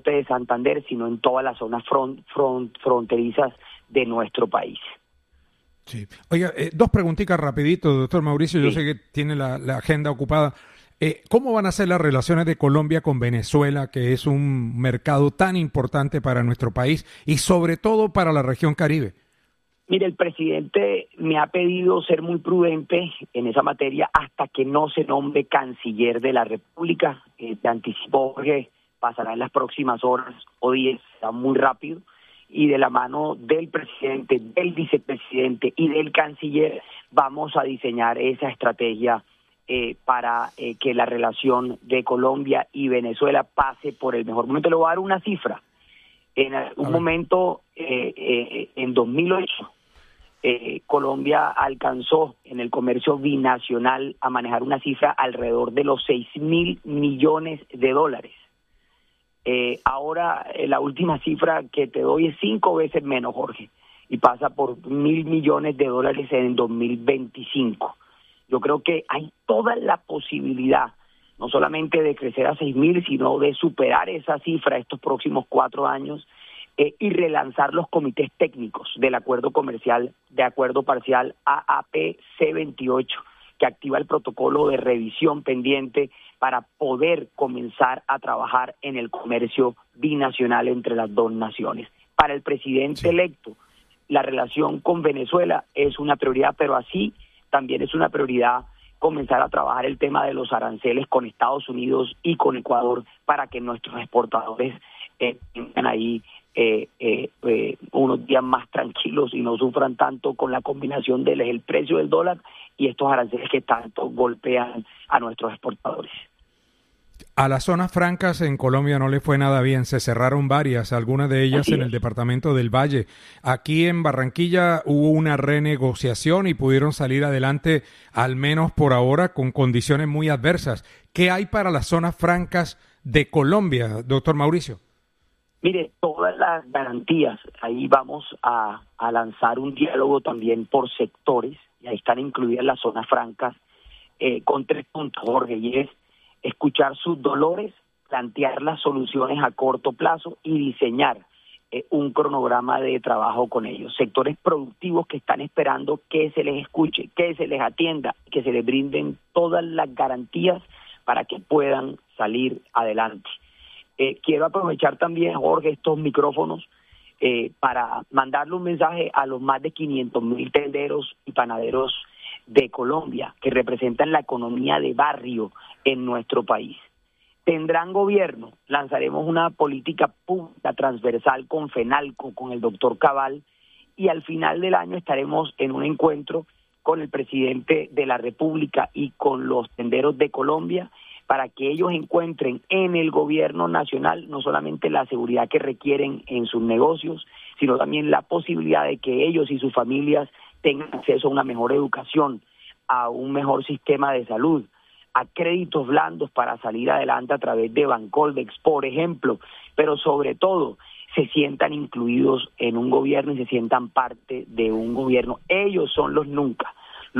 de Santander, sino en todas las zonas fronterizas de nuestro país. Sí. Oiga, dos preguntitas rapidito, doctor Mauricio. Sí. Yo sé que tiene la agenda ocupada. ¿Cómo van a ser las relaciones de Colombia con Venezuela, que es un mercado tan importante para nuestro país y sobre todo para la región Caribe? Mire, el presidente me ha pedido ser muy prudente en esa materia hasta que no se nombre canciller de la República. Te anticipo, Jorge, pasará en las próximas horas o días, está muy rápido, y de la mano del presidente, del vicepresidente y del canciller vamos a diseñar esa estrategia para que la relación de Colombia y Venezuela pase por el mejor momento. Le voy a dar una cifra. En algún momento, en 2008, Colombia alcanzó en el comercio binacional a manejar una cifra alrededor de los 6.000 millones de dólares. Ahora la última cifra que te doy es 5 veces menos, Jorge, y pasa por 1.000 millones de dólares en 2025. Yo creo que hay toda la posibilidad, no solamente de crecer a 6.000, sino de superar esa cifra estos próximos 4 años y relanzar los comités técnicos del acuerdo comercial de acuerdo parcial AAP-C28, que activa el protocolo de revisión pendiente para poder comenzar a trabajar en el comercio binacional entre las dos naciones. Para el presidente electo, la relación con Venezuela es una prioridad, pero así también es una prioridad comenzar a trabajar el tema de los aranceles con Estados Unidos y con Ecuador para que nuestros exportadores tengan ahí unos días más tranquilos y no sufran tanto con la combinación del precio del dólar y estos aranceles que tanto golpean a nuestros exportadores. A las zonas francas en Colombia no le fue nada bien, se cerraron varias, algunas de ellas en el departamento del Valle. Aquí en Barranquilla hubo una renegociación y pudieron salir adelante, al menos por ahora, con condiciones muy adversas. ¿Qué hay para las zonas francas de Colombia, doctor Mauricio? Mire, todas las garantías, ahí vamos a lanzar un diálogo también por sectores, y ahí están incluidas las zonas francas, con 3 puntos, Jorge, y es escuchar sus dolores, plantear las soluciones a corto plazo y diseñar un cronograma de trabajo con ellos. Sectores productivos que están esperando que se les escuche, que se les atienda, que se les brinden todas las garantías para que puedan salir adelante. Quiero aprovechar también, Jorge, estos micrófonos para mandarle un mensaje a los más de 500,000 tenderos y panaderos de Colombia que representan la economía de barrio en nuestro país. Tendrán gobierno, lanzaremos una política pública transversal con FENALCO, con el doctor Cabal, y al final del año estaremos en un encuentro con el presidente de la República y con los tenderos de Colombia para que ellos encuentren en el gobierno nacional no solamente la seguridad que requieren en sus negocios, sino también la posibilidad de que ellos y sus familias tengan acceso a una mejor educación, a un mejor sistema de salud, a créditos blandos para salir adelante a través de Bancolmex, por ejemplo, pero sobre todo se sientan incluidos en un gobierno y se sientan parte de un gobierno. Ellos son los nunca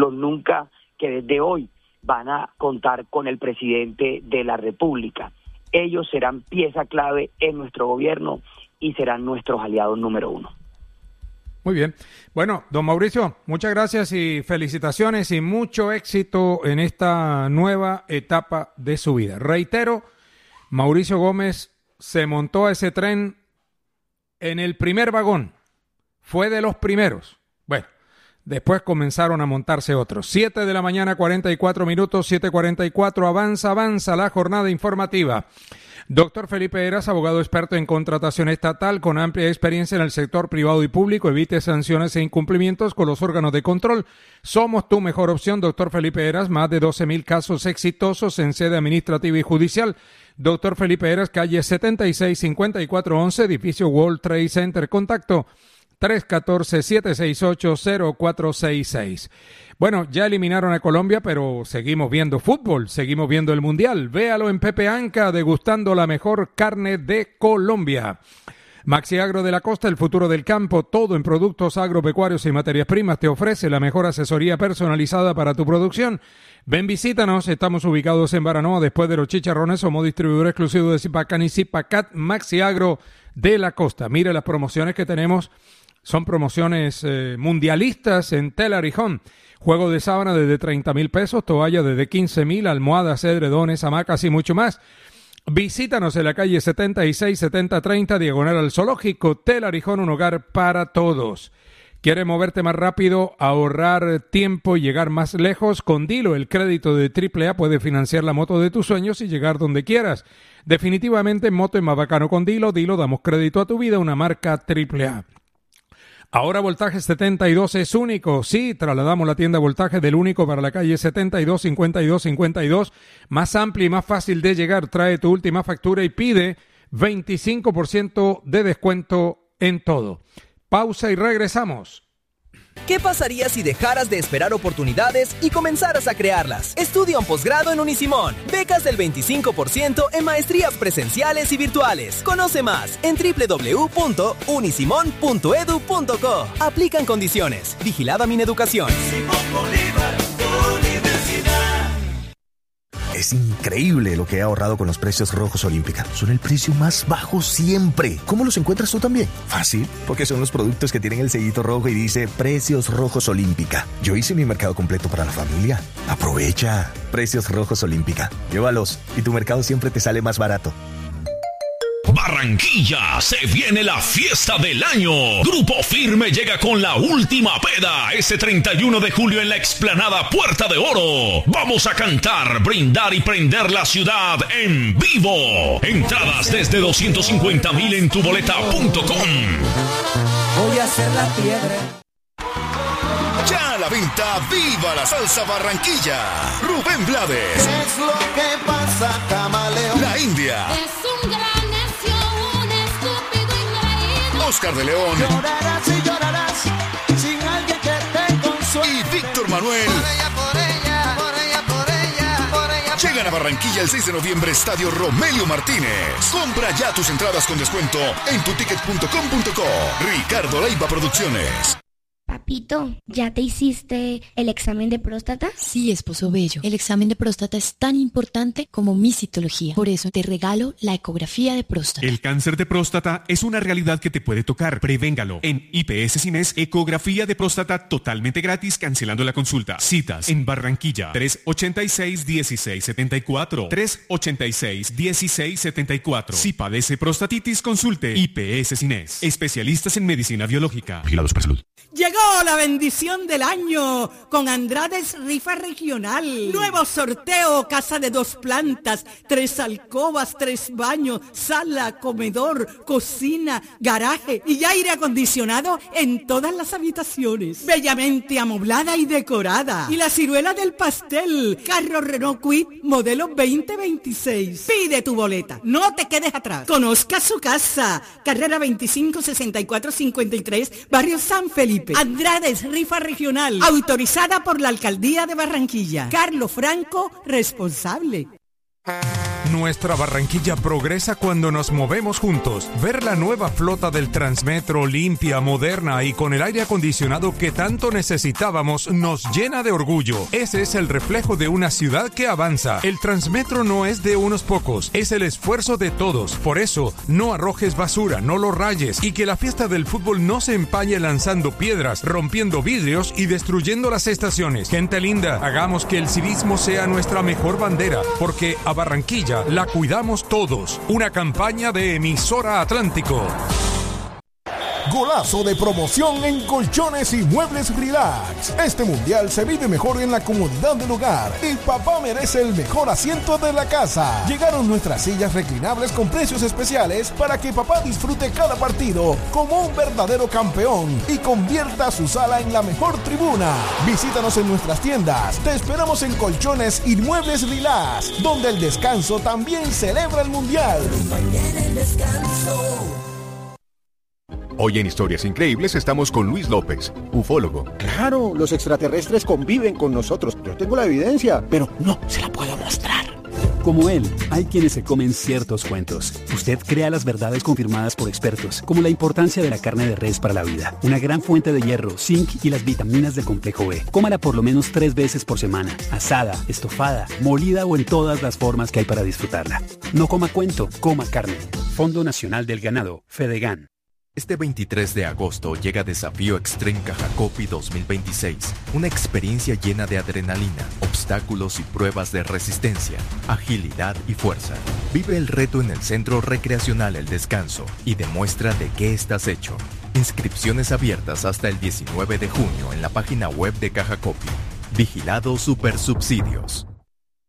que desde hoy van a contar con el presidente de la República. Ellos serán pieza clave en nuestro gobierno y serán nuestros aliados número 1. Muy bien. Bueno, don Mauricio, muchas gracias y felicitaciones y mucho éxito en esta nueva etapa de su vida. Reitero, Mauricio Gómez se montó a ese tren en el primer vagón. Fue de los primeros. Bueno, después comenzaron a montarse otros. 7 de la mañana, 44 minutos, 7:44. Avanza la jornada informativa. Doctor Felipe Heras, abogado experto en contratación estatal con amplia experiencia en el sector privado y público. Evite sanciones e incumplimientos con los órganos de control. Somos tu mejor opción, doctor Felipe Heras. Más de 12,000 casos exitosos en sede administrativa y judicial. Doctor Felipe Heras, calle 76-5411, edificio World Trade Center. Contacto 314-768-0466. Bueno, ya eliminaron a Colombia, pero seguimos viendo fútbol, seguimos viendo el Mundial. Véalo en Pepe Anca, degustando la mejor carne de Colombia. Maxiagro de la Costa, el futuro del campo, todo en productos agropecuarios y materias primas, te ofrece la mejor asesoría personalizada para tu producción. Ven, visítanos, estamos ubicados en Baranoa, después de los Chicharrones, somos distribuidor exclusivo de Zipacan y Zipacat. Maxiagro de la Costa. Mire las promociones que tenemos, son promociones mundialistas en Telar y Home. Juego de sábana desde 30,000 pesos, toalla desde 15,000, almohadas, edredones, hamacas y mucho más. Visítanos en la calle 76-7030, diagonal al Zoológico. Telar y Home, un hogar para todos. ¿Quieres moverte más rápido, ahorrar tiempo y llegar más lejos? Con Dilo, el crédito de AAA, puedes financiar la moto de tus sueños y llegar donde quieras. Definitivamente, moto es más bacano con Dilo. Dilo, damos crédito a tu vida, una marca AAA. Ahora Voltaje 72 es único. Sí, trasladamos la tienda Voltaje del único para la calle 72-52-52, más amplia y más fácil de llegar. Trae tu última factura y pide 25% de descuento en todo. Pausa y regresamos. ¿Qué pasaría si dejaras de esperar oportunidades y comenzaras a crearlas? Estudia un posgrado en Unisimón. Becas del 25% en maestrías presenciales y virtuales. Conoce más en www.unisimon.edu.co. Aplican condiciones. Vigilada Mineducación. Es increíble lo que he ahorrado con los precios rojos Olímpica. Son el precio más bajo siempre. ¿Cómo los encuentras tú también? Fácil, porque son los productos que tienen el sellito rojo y dice Precios Rojos Olímpica. Yo hice mi mercado completo para la familia. Aprovecha. Precios Rojos Olímpica. Llévalos y tu mercado siempre te sale más barato. Barranquilla, se viene la fiesta del año. Grupo Firme llega con la última peda este 31 de julio en la explanada Puerta de Oro. Vamos a cantar, brindar y prender la ciudad en vivo. Entradas desde 250,000 en tuboleta.com. Voy a hacer la piedra. Ya a la venta, ¡viva la salsa Barranquilla! Rubén Blades. Es lo que pasa, camaleón. La India. Es un gran necio, un estúpido ingreído. Oscar de León. Llorarás y llorarás sin alguien que te consuele. Y Víctor Manuel. Por ella, por ella, por ella, por ella, por ella. Llegan a Barranquilla el 6 de noviembre, Estadio Romelio Martínez. Compra ya tus entradas con descuento en tuticket.com.co. Ricardo Leiva Producciones. Papito, ¿ya te hiciste el examen de próstata? Sí, esposo bello. El examen de próstata es tan importante como mi citología. Por eso te regalo la ecografía de próstata. El cáncer de próstata es una realidad que te puede tocar. Prevéngalo. En IPS Cines, ecografía de próstata totalmente gratis, cancelando la consulta. Citas en Barranquilla, 386-1674. 386-1674. Si padece prostatitis, consulte IPS Cines. Especialistas en medicina biológica. Vigilados por salud. Llegó la bendición del año con Andrades Rifa Regional. Nuevo sorteo, casa de 2 plantas, 3 alcobas, 3 baños, sala, comedor, cocina, garaje y aire acondicionado en todas las habitaciones. Bellamente amoblada y decorada. Y la ciruela del pastel, carro Renault Kwid, modelo 2026. Pide tu boleta, no te quedes atrás. Conozca su casa, carrera 256453, barrio San Felipe. Andrades Rifa Regional, autorizada por la Alcaldía de Barranquilla. Carlos Franco, responsable. Nuestra Barranquilla progresa cuando nos movemos juntos. Ver la nueva flota del Transmetro limpia, moderna y con el aire acondicionado que tanto necesitábamos nos llena de orgullo. Ese es el reflejo de una ciudad que avanza. El Transmetro no es de unos pocos, es el esfuerzo de todos. Por eso, no arrojes basura, no lo rayes y que la fiesta del fútbol no se empañe lanzando piedras, rompiendo vidrios y destruyendo las estaciones. Gente linda, hagamos que el civismo sea nuestra mejor bandera, porque a Barranquilla la cuidamos todos. Una campaña de Emisora Atlántico. Golazo de promoción en Colchones y Muebles Relax. Este mundial se vive mejor en la comodidad del hogar y papá merece el mejor asiento de la casa. Llegaron nuestras sillas reclinables con precios especiales para que papá disfrute cada partido como un verdadero campeón y convierta su sala en la mejor tribuna. Visítanos en nuestras tiendas. Te esperamos en Colchones y Muebles Relax, donde el descanso también celebra el mundial. Mañana el descanso. Hoy en Historias Increíbles estamos con Luis López, ufólogo. Claro, los extraterrestres conviven con nosotros. Yo tengo la evidencia, pero no se la puedo mostrar. Como él, hay quienes se comen ciertos cuentos. Usted crea las verdades confirmadas por expertos, como la importancia de la carne de res para la vida, una gran fuente de hierro, zinc y las vitaminas del complejo B. Cómala por lo menos 3 veces por semana, asada, estofada, molida o en todas las formas que hay para disfrutarla. No coma cuento, coma carne. Fondo Nacional del Ganado, Fedegan. Este 23 de agosto llega Desafío Extreme Cajacopi 2026, una experiencia llena de adrenalina, obstáculos y pruebas de resistencia, agilidad y fuerza. Vive el reto en el Centro Recreacional El Descanso y demuestra de qué estás hecho. Inscripciones abiertas hasta el 19 de junio en la página web de Cajacopi. Vigilado Supersubsidios.